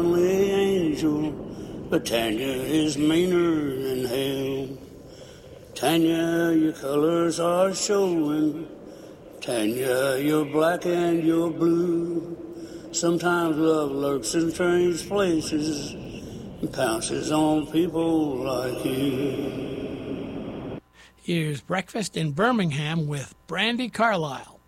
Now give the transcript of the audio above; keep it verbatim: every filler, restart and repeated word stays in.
Only angel, but Tanya is meaner than hell. Tanya, your colors are showing. Tanya, you're black and you're blue. Sometimes love lurks in strange places and pounces on people like you. Here's Breakfast in Birmingham with Brandi Carlile.